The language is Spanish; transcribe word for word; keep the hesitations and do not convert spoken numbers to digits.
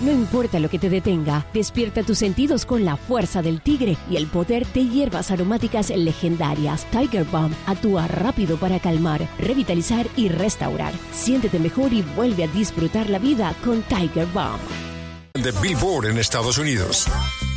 No importa lo que te detenga, despierta tus sentidos con la fuerza del tigre y el poder de hierbas aromáticas legendarias. Tiger Balm actúa rápido para calmar, revitalizar y restaurar. Siéntete mejor y vuelve a disfrutar la vida con Tiger Balm. De Billboard en Estados Unidos.